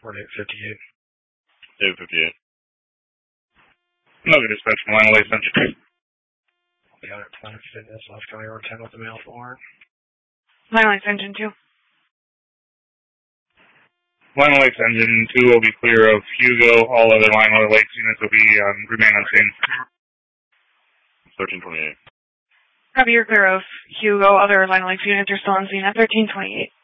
4858. David 58. No good dispatch from Line Lakes Engine. The other Planet Fitness, left County Road 10 with the mail for Line Lakes Engine 2. Line Lakes Engine 2 will be clear of Hugo. All other Line Lakes units will be remain on scene. 1328. Copy, you're clear of Hugo. Other Line Lakes units are still on scene at 1328.